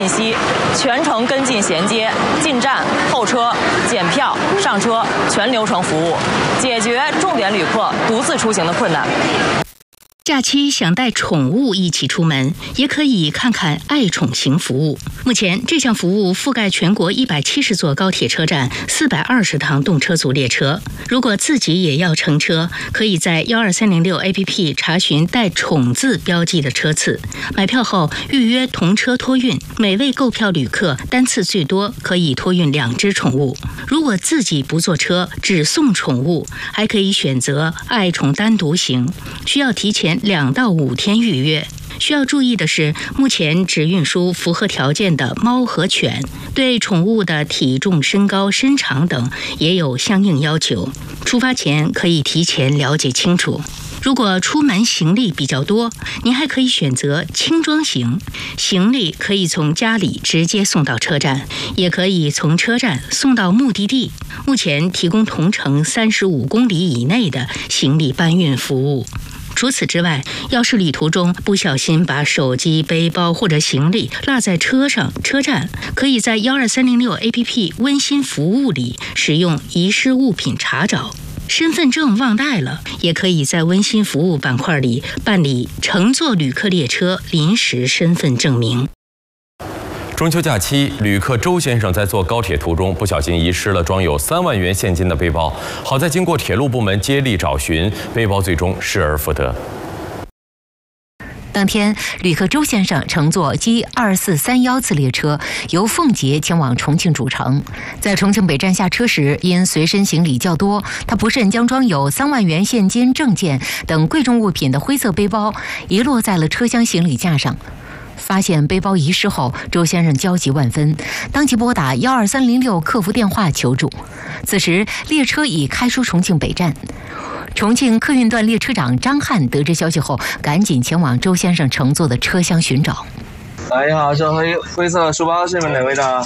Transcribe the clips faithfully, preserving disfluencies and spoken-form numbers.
信息，全程跟进衔接、进站、候车、检票、上车全流程服务，解决重点旅客独自出行的困难。 假期想带宠物一起出门，也可以看看爱宠行服务。目前，这项服务覆盖全国一百七十座高铁车站、四百二十趟动车组列车。如果自己也要乘车，可以在幺二三零六 A P P 查询带“宠”字标记的车次，买票后预约同车托运。每位购票旅客单次最多可以托运两只宠物。如果自己不坐车，只送宠物，还可以选择爱宠单独行，需要提前两到五天预约。需要注意的是，目前只运输符合条件的猫和犬，对宠物的体重、身高、身长等也有相应要求。出发前可以提前了解清楚。如果出门行李比较多，您还可以选择轻装行，行李可以从家里直接送到车站，也可以从车站送到目的地。目前提供同程三十五公里以内的行李搬运服务。除此之外，要是旅途中不小心把手机、背包或者行李落在车上、车站，可以在幺二三零六 A P P 温馨服务里使用遗失物品查找。身份证忘带了，也可以在温馨服务板块里办理乘坐旅客列车临时身份证明。 中秋假期，旅客周先生在坐高铁途中不小心遗失了装有三万元现金的背包，好在经过铁路部门接力找寻，背包最终失而复得。 当天，旅客周先生乘坐 G 二四三一次列车，由奉节前往重庆主城。在重庆北站下车时，因随身行李较多，他不慎将装有三万元现金、证件等贵重物品的灰色背包遗落在了车厢行李架上。发现背包遗失后，周先生焦急万分，当即拨打幺二三零六客服电话求助。此时，列车已开出重庆北站。重庆客运段列车长张汉得知消息后，赶紧前往周先生乘坐的车厢寻找。 哎呀，这灰灰色书包是你们那位的？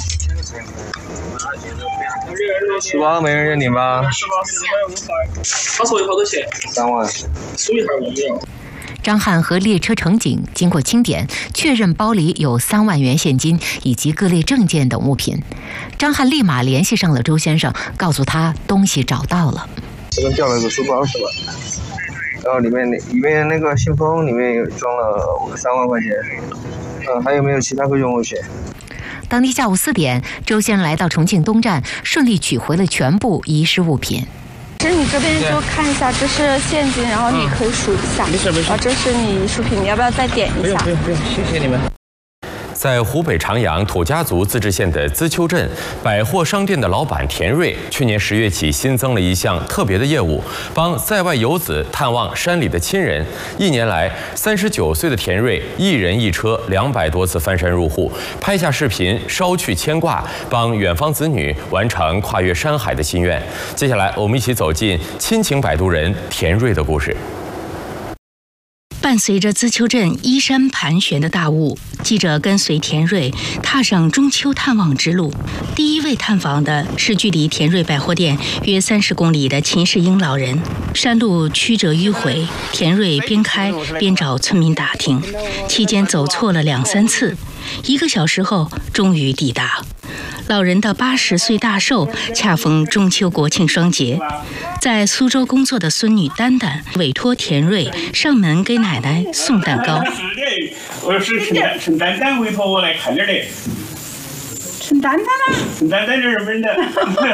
书包没人认领吧？ 他说有好多钱？ 三万。 数一下我没有。 张汉和列车乘警经过清点，确认包里有三万元现金以及各类证件等物品。张汉立马联系上了周先生，告诉他东西找到了。 这边掉了个书包是吧？然后里面里面那个信封里面有装了三万块钱。嗯，还有没有其他贵重物品？ 当天下午四点，周先生来到重庆东站，顺利取回了全部遗失物品。 其实你这边就看一下，这是现金，然后你可以数一下。 没事没事。 啊，这是你遗失品，你要不要再点一下？ 不用不用不用，谢谢你们。 在湖北长阳土家族自治县的资丘镇，百货商店的老板田瑞去年十月起新增了一项特别的业务，帮在外游子探望山里的亲人。一年来，三十九岁的田瑞一人一车两百多次翻山入户，拍下视频捎去牵挂，帮远方子女完成跨越山海的心愿。接下来，我们一起走进亲情摆渡人田瑞的故事。 伴随着资丘镇依山盘旋的大雾，记者跟随田瑞踏上中秋探望之路。第一位探访的是距离田瑞百货店约三十公里的秦世英老人。山路曲折迂回，田瑞边开边找村民打听，期间走错了两三次。一个小时后，终于抵达。老人的八十岁大寿恰逢中秋国庆双节，在苏州工作的孙女丹丹委托田瑞上门给奶奶送蛋糕。 我是陈丹陈丹丹委托我来看点的。 陈丹丹啦？ 陈丹丹这是本的。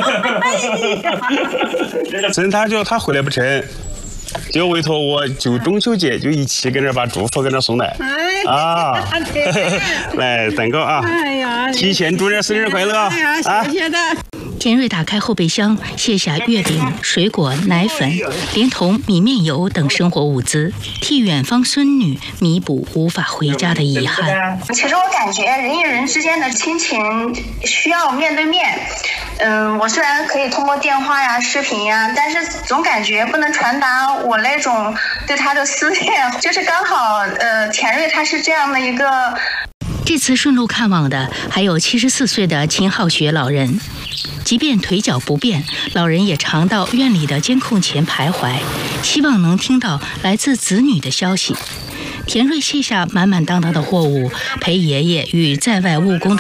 真他就他回来不成，就委托我就中秋节就一起跟着把祝福跟着送来。啊，来蛋糕啊！哎呀，提前祝点生日快乐啊！ 哎呀，谢谢的。 田瑞打开后备箱，卸下月饼、水果、奶粉，连同米面油等生活物资，替远方孙女弥补无法回家的遗憾。 其实我感觉人与人之间的亲情需要面对面。嗯，我虽然可以通过电话呀、视频呀，但是总感觉不能传达我那种对他的思念。就是刚好，呃，田瑞他是这样的一个。 这次顺路看望的还有七十四岁的秦浩学老人。即便腿脚不便，老人也常到院里的监控前徘徊，希望能听到来自子女的消息。 田瑞卸下满满当当的货物，陪爷爷与在外务工的